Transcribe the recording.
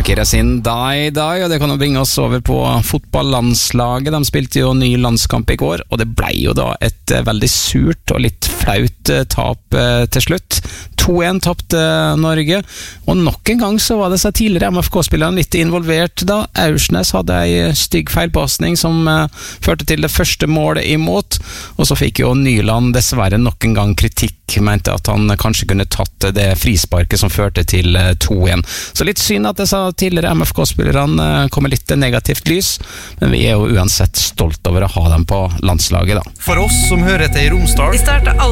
Shakira sin Die Die, og det kan jo bringe oss over på fotballandslaget. De spilte jo ny landskamp i går, og det ble jo da et veldig surt og litt flaut tap til slutt. 2-1 tapte Norge, og nok en gang så var det seg tidligere MFK-spillerne litt involvert da. Aursnes hadde en stygg feilpasning som førte til det første målet imot, og så fikk jo Nyland dessverre nok en gang kritikk, mente at han kanskje kunne tatt det frisparket som førte til 2-1. Så litt synd at disse tidligere MFK-spillerne kommer litt negativt lys, men vi er jo uansett stolt over å ha dem på landslaget da. For oss som hører til i Romsdal, vi starter